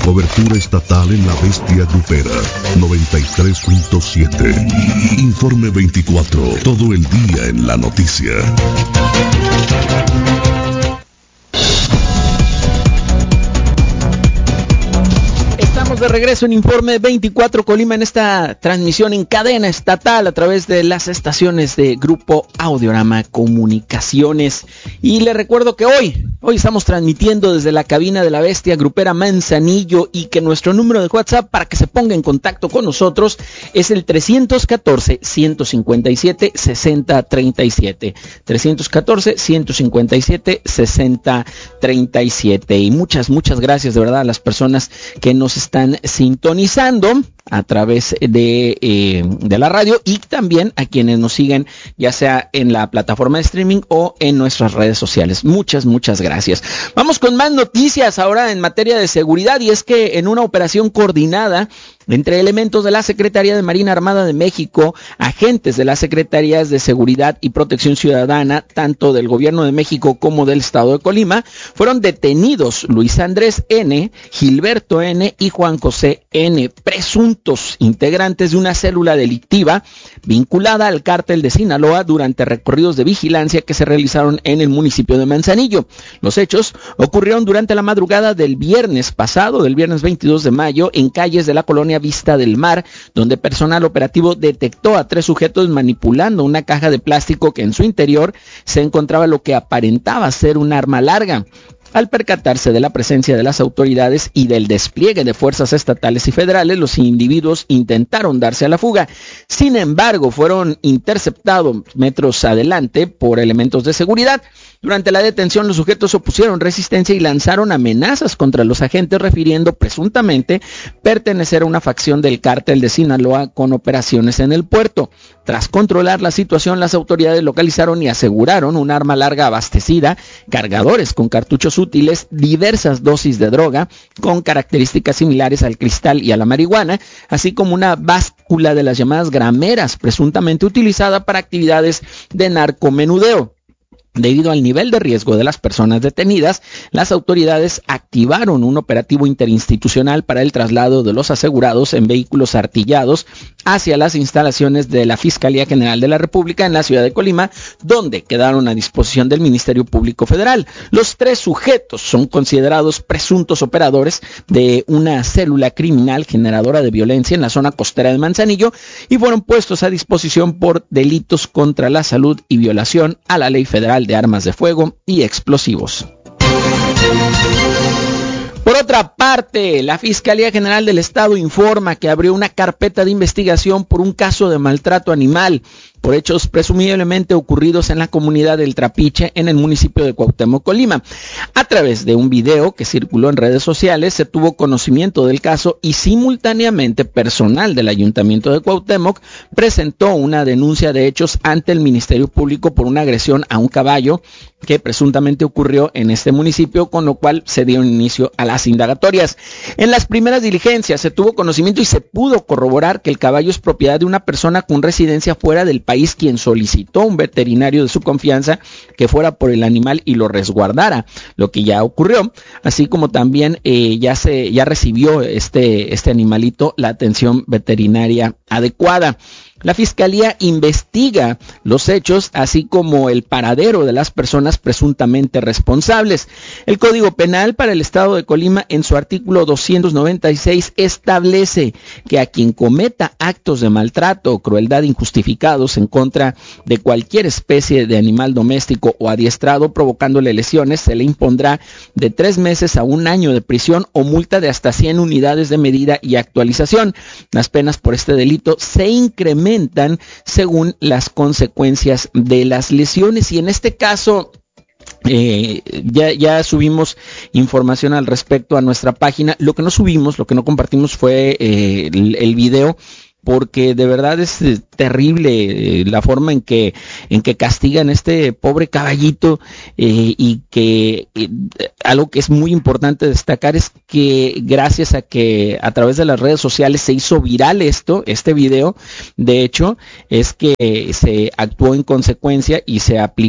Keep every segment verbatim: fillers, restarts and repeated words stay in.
Cobertura estatal en la bestia grupera. noventa y tres punto siete. Informe veinticuatro. Todo el día en la noticia. Estamos de regreso en Informe veinticuatro Colima en esta transmisión en cadena estatal a través de las estaciones de Grupo Audiorama Comunicaciones. Y les recuerdo que hoy, hoy estamos transmitiendo desde la cabina de la bestia grupera Manzanillo y que nuestro número de WhatsApp para que se ponga en contacto con nosotros es el trescientos catorce, ciento cincuenta y siete, sesenta treinta y siete. trescientos catorce, ciento cincuenta y siete, sesenta treinta y siete. Y muchas, muchas gracias de verdad a las personas que nos están sintonizando a través de, eh, de la radio y también a quienes nos siguen ya sea en la plataforma de streaming o en nuestras redes sociales. Muchas, muchas gracias. Vamos con más noticias ahora en materia de seguridad y es que en una operación coordinada entre elementos de la Secretaría de Marina Armada de México, agentes de las Secretarías de Seguridad y Protección Ciudadana, tanto del Gobierno de México como del Estado de Colima, fueron detenidos Luis Andrés N., Gilberto N. y Juan José N., presuntos integrantes de una célula delictiva vinculada al cártel de Sinaloa durante recorridos de vigilancia que se realizaron en el municipio de Manzanillo. Los hechos ocurrieron durante la madrugada del viernes pasado, del viernes veintidós de mayo, en calles de la colonia Vista del Mar, donde personal operativo detectó a tres sujetos manipulando una caja de plástico que en su interior se encontraba lo que aparentaba ser un arma larga. Al percatarse de la presencia de las autoridades y del despliegue de fuerzas estatales y federales, los individuos intentaron darse a la fuga. Sin embargo, fueron interceptados metros adelante por elementos de seguridad. Durante la detención, los sujetos opusieron resistencia y lanzaron amenazas contra los agentes, refiriendo presuntamente pertenecer a una facción del cártel de Sinaloa con operaciones en el puerto. Tras controlar la situación, las autoridades localizaron y aseguraron un arma larga abastecida, cargadores con cartuchos útiles, diversas dosis de droga con características similares al cristal y a la marihuana, así como una báscula de las llamadas grameras, presuntamente utilizada para actividades de narcomenudeo. Debido al nivel de riesgo de las personas detenidas, las autoridades activaron un operativo interinstitucional para el traslado de los asegurados en vehículos artillados hacia las instalaciones de la Fiscalía General de la República en la ciudad de Colima, donde quedaron a disposición del Ministerio Público Federal. Los tres sujetos son considerados presuntos operadores de una célula criminal generadora de violencia en la zona costera de Manzanillo y fueron puestos a disposición por delitos contra la salud y violación a la Ley Federal de Armas de Fuego y Explosivos. Por otra parte, la Fiscalía General del Estado informa que abrió una carpeta de investigación por un caso de maltrato animal por hechos presumiblemente ocurridos en la comunidad del Trapiche en el municipio de Cuauhtémoc, Colima. A través de un video que circuló en redes sociales se tuvo conocimiento del caso y simultáneamente personal del Ayuntamiento de Cuauhtémoc presentó una denuncia de hechos ante el Ministerio Público por una agresión a un caballo que presuntamente ocurrió en este municipio, con lo cual se dio inicio a las indagatorias. En las primeras diligencias se tuvo conocimiento y se pudo corroborar que el caballo es propiedad de una persona con residencia fuera del país, quien solicitó a un veterinario de su confianza que fuera por el animal y lo resguardara, lo que ya ocurrió, así como también eh, ya se ya recibió este este animalito la atención veterinaria adecuada. La Fiscalía investiga los hechos, así como el paradero de las personas presuntamente responsables. El Código Penal para el Estado de Colima, en su artículo doscientos noventa y seis, establece que a quien cometa actos de maltrato o crueldad injustificados en contra de cualquier especie de animal doméstico o adiestrado provocándole lesiones, se le impondrá de tres meses a un año de prisión o multa de hasta cien unidades de medida y actualización. Las penas por este delito se incrementan según las consecuencias de las lesiones y en este caso Eh, ya, ya subimos información al respecto a nuestra página. Lo que no subimos, lo que no compartimos fue eh, el, el video, porque de verdad es eh, terrible eh, la forma en que en que castigan a este pobre caballito eh, y que eh, algo que es muy importante destacar es que gracias a que a través de las redes sociales se hizo viral esto, este video, de hecho, es que se actuó en consecuencia y se aplicó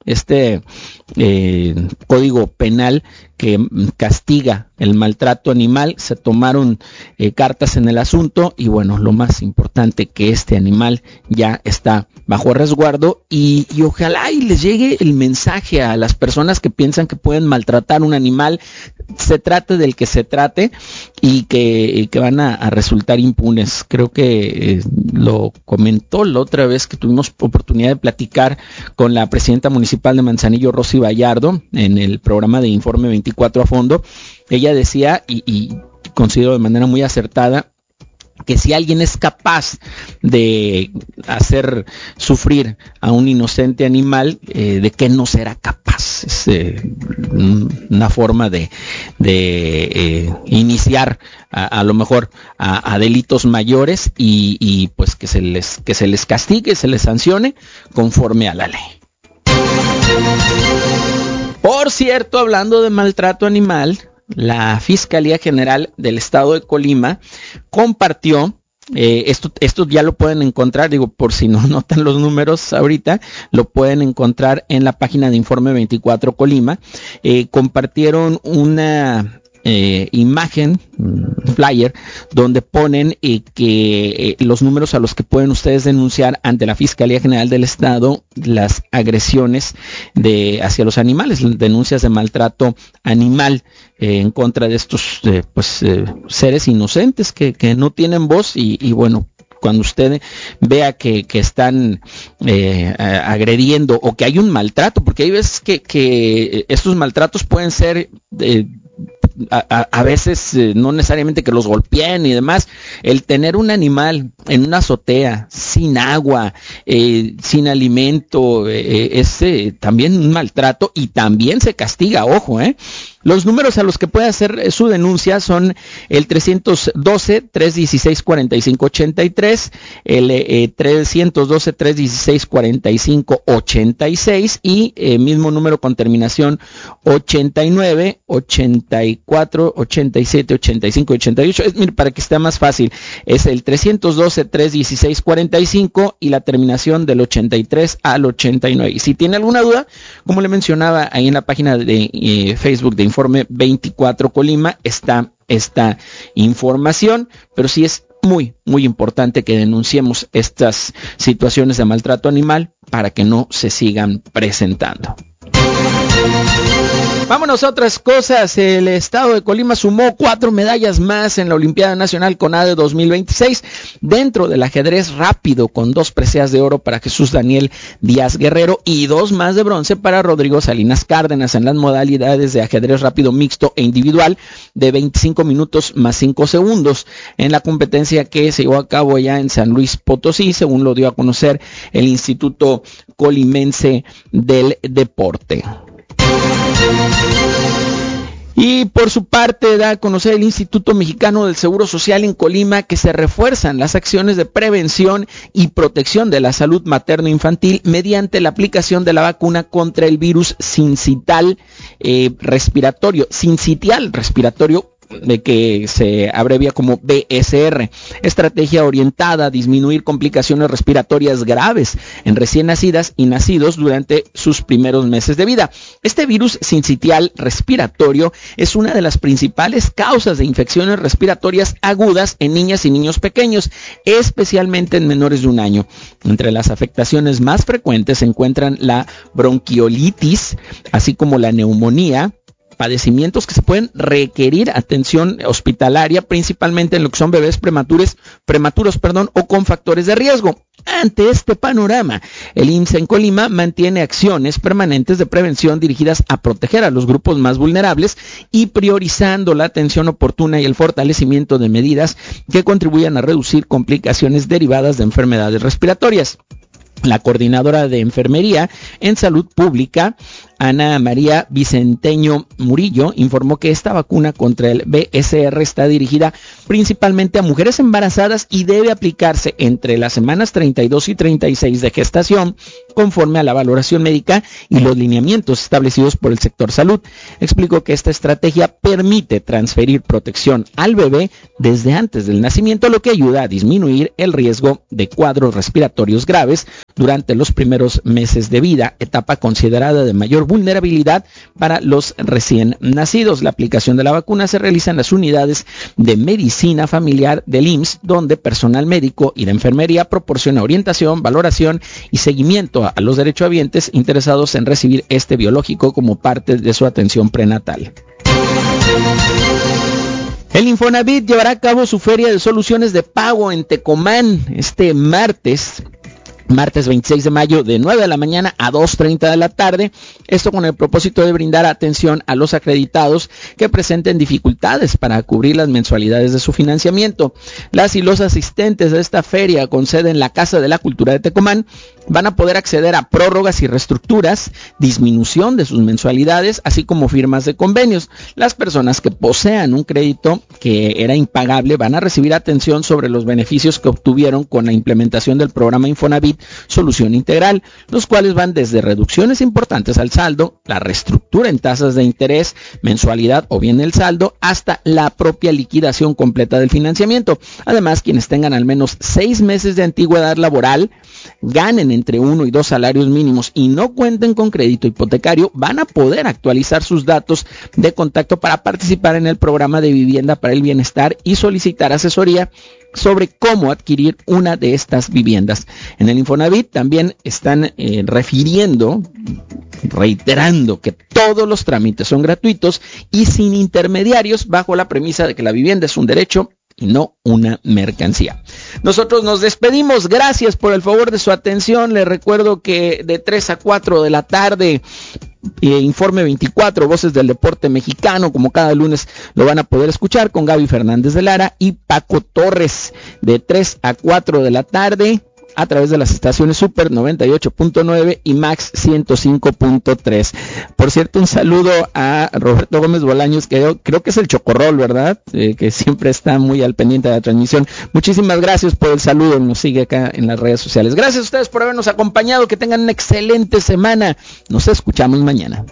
este eh, código penal que castiga el maltrato animal. Se tomaron eh, cartas en el asunto y bueno, lo más importante, que este animal ya está bajo resguardo y, y ojalá y les llegue el mensaje a las personas que piensan que pueden maltratar un animal, se trate del que se trate, y que, que van a, a resultar impunes. Creo que eh, lo comentó la otra vez que tuvimos oportunidad de platicar con la presidenta municipal de Manzanillo, Rosy Vallardo, en el programa de Informe veinticuatro a fondo. Ella decía, y, y considero de manera muy acertada, que si alguien es capaz de hacer sufrir a un inocente animal, eh, ¿de qué no será capaz? Es eh, una forma de, de eh, iniciar a, a lo mejor a, a delitos mayores y, y pues que se les que se les castigue, se les sancione conforme a la ley. Por cierto, hablando de maltrato animal, la Fiscalía General del Estado de Colima compartió, eh, esto, esto ya lo pueden encontrar, digo, por si no notan los números ahorita, lo pueden encontrar en la página de Informe veinticuatro Colima. Eh, compartieron una eh, imagen, flyer, donde ponen eh, que eh, los números a los que pueden ustedes denunciar ante la Fiscalía General del Estado las agresiones de hacia los animales, denuncias de maltrato animal eh, en contra de estos eh, pues eh, seres inocentes que, que no tienen voz y, y bueno, cuando usted vea que, que están eh, agrediendo o que hay un maltrato, porque hay veces que, que estos maltratos pueden ser eh, A, a, a veces eh, no necesariamente que los golpeen y demás. El tener un animal en una azotea sin agua, eh, sin alimento, eh, es eh, también un maltrato y también se castiga, ojo, eh. Los números a los que puede hacer su denuncia son el trescientos doce, trescientos dieciséis, cuarenta y cinco ochenta y tres, el eh, trescientos doce, trescientos dieciséis, cuarenta y cinco ochenta y seis y eh, mismo número con terminación ochenta y nueve, ochenta y cuatro, ochenta y siete, ochenta y cinco, ochenta y ocho. Es, mire, para que esté más fácil, es el trescientos doce, trescientos dieciséis, cuarenta y cinco y la terminación del ochenta y tres al ochenta y nueve. Y si tiene alguna duda, como le mencionaba ahí en la página de eh, Facebook de Informe veinticuatro Colima está esta información, pero sí es muy, muy importante que denunciemos estas situaciones de maltrato animal para que no se sigan presentando. Vámonos a otras cosas. El estado de Colima sumó cuatro medallas más en la Olimpiada Nacional CONADE dos mil veintiséis dentro del ajedrez rápido, con dos preseas de oro para Jesús Daniel Díaz Guerrero y dos más de bronce para Rodrigo Salinas Cárdenas en las modalidades de ajedrez rápido mixto e individual de veinticinco minutos más cinco segundos en la competencia que se llevó a cabo ya en San Luis Potosí, según lo dio a conocer el Instituto Colimense del Deporte. Y por su parte da a conocer el Instituto Mexicano del Seguro Social en Colima que se refuerzan las acciones de prevención y protección de la salud materno-infantil mediante la aplicación de la vacuna contra el virus sincital eh, respiratorio, sincitial respiratorio, de que se abrevia como B S R, estrategia orientada a disminuir complicaciones respiratorias graves en recién nacidas y nacidos durante sus primeros meses de vida. Este virus sincitial respiratorio es una de las principales causas de infecciones respiratorias agudas en niñas y niños pequeños, especialmente en menores de un año. Entre las afectaciones más frecuentes se encuentran la bronquiolitis, así como la neumonía, padecimientos que se pueden requerir atención hospitalaria, principalmente en lo que son bebés prematuros, prematuros, perdón, o con factores de riesgo. Ante este panorama, el I M S S en Colima mantiene acciones permanentes de prevención dirigidas a proteger a los grupos más vulnerables y priorizando la atención oportuna y el fortalecimiento de medidas que contribuyan a reducir complicaciones derivadas de enfermedades respiratorias. La coordinadora de enfermería en salud pública, Ana María Vicenteño Murillo, informó que esta vacuna contra el B S R está dirigida principalmente a mujeres embarazadas y debe aplicarse entre las semanas treinta y dos y treinta y seis de gestación, conforme a la valoración médica y los lineamientos establecidos por el sector salud. Explicó que esta estrategia permite transferir protección al bebé desde antes del nacimiento, lo que ayuda a disminuir el riesgo de cuadros respiratorios graves durante los primeros meses de vida, etapa considerada de mayor vulnerabilidad para los recién nacidos. La aplicación de la vacuna se realiza en las unidades de medicina familiar del I M S S, donde personal médico y de enfermería proporciona orientación, valoración y seguimiento a los derechohabientes interesados en recibir este biológico como parte de su atención prenatal. El Infonavit llevará a cabo su feria de soluciones de pago en Tecomán este martes. Martes veintiséis de mayo de nueve de la mañana a dos treinta de la tarde, esto con el propósito de brindar atención a los acreditados que presenten dificultades para cubrir las mensualidades de su financiamiento. Las y los asistentes de esta feria con sede en la Casa de la Cultura de Tecomán van a poder acceder a prórrogas y reestructuras, disminución de sus mensualidades, así como firmas de convenios. Las personas que posean un crédito que era impagable van a recibir atención sobre los beneficios que obtuvieron con la implementación del programa Infonavit Solución Integral, los cuales van desde reducciones importantes al saldo, la reestructura en tasas de interés, mensualidad o bien el saldo, hasta la propia liquidación completa del financiamiento. Además, quienes tengan al menos seis meses de antigüedad laboral, ganen entre uno y dos salarios mínimos y no cuenten con crédito hipotecario, van a poder actualizar sus datos de contacto para participar en el programa de vivienda para el bienestar y solicitar asesoría sobre cómo adquirir una de estas viviendas. En el Infonavit también están eh, refiriendo, reiterando que todos los trámites son gratuitos y sin intermediarios, bajo la premisa de que la vivienda es un derecho y no una mercancía. Nosotros nos despedimos, gracias por el favor de su atención. Les recuerdo que de tres a cuatro de la tarde, eh, Informe veinticuatro, Voces del Deporte Mexicano, como cada lunes lo van a poder escuchar con Gaby Fernández de Lara y Paco Torres, de tres a cuatro de la tarde, a través de las estaciones Super noventa y ocho punto nueve y Max ciento cinco punto tres. Por cierto, un saludo a Roberto Gómez Bolaños, que yo, creo que es el Chocorrol, ¿verdad? Eh, que siempre está muy al pendiente de la transmisión. Muchísimas gracias por el saludo, nos sigue acá en las redes sociales. Gracias a ustedes por habernos acompañado, que tengan una excelente semana. Nos escuchamos mañana.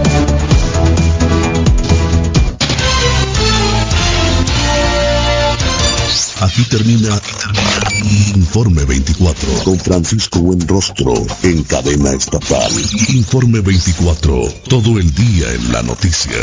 Aquí termina, aquí termina Informe veinticuatro con Francisco Buenrostro en cadena estatal. Informe veinticuatro, todo el día en la noticia.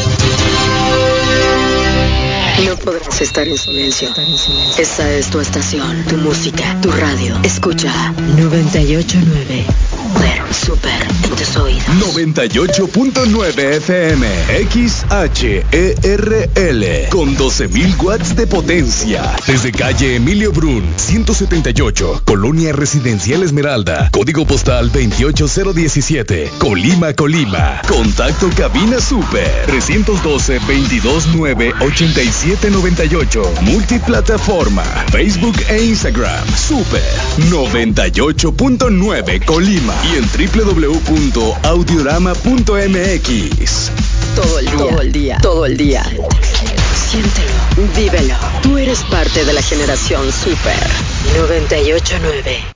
No podrás estar en silencio. Esta es tu estación, tu música, tu radio. Escucha noventa y ocho punto nueve. Super en tus oídos. noventa y ocho punto nueve F M, X H E R L, con doce mil watts de potencia. Desde calle Emilio Brun, ciento setenta y ocho, Colonia Residencial Esmeralda, código postal veintiocho cero diecisiete, Colima, Colima. Contacto cabina Super, trescientos doce, veintidós nueve, ochenta y siete noventa y ocho. Multiplataforma, Facebook e Instagram, Super noventa y ocho punto nueve Colima. Y en doble u doble u doble u punto audiorama punto m x. Todo el día, todo el día, todo el día. Siéntelo, vívelo. Tú eres parte de la generación Super noventa y ocho punto nueve.